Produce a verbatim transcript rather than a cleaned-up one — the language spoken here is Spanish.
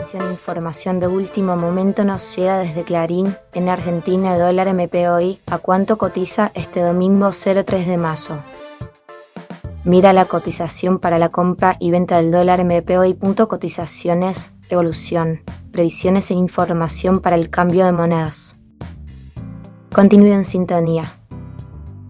Atención, información de último momento nos llega desde Clarín. En Argentina, el dólar M P hoy, ¿a cuánto cotiza este domingo cero tres de mayo? Mira la cotización para la compra y venta del dólar M P hoy. Cotizaciones, evolución, previsiones e información para el cambio de monedas. Continúe en sintonía.